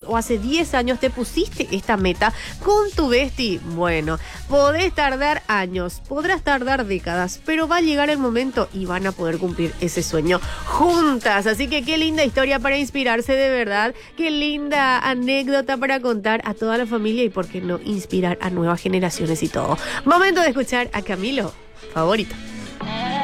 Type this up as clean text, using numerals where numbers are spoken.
o hace 10 años te pusiste esta meta con tu bestie, bueno, podés tardar años, podrás tardar décadas, pero va a llegar el momento y van a poder cumplir ese sueño juntas. Así que qué linda historia para inspirarse de verdad, qué linda anécdota para contar a toda la familia y por qué no inspirar a nuevas generaciones y todo. Momento de escuchar a Camilo, favorito.